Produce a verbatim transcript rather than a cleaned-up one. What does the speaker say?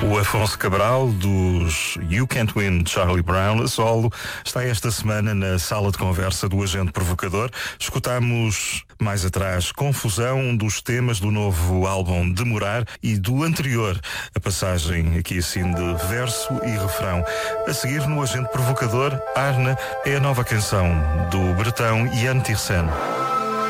O Afonso Cabral, dos You Can't Win Charlie Brown, a solo, está esta semana na sala de conversa do Agente Provocador. Escutámos mais atrás Confusão, um dos temas do novo álbum Demorar, e do anterior, a passagem aqui assim de verso e refrão. A seguir, no Agente Provocador, Arna é a nova canção do bretão Ian Tiersen.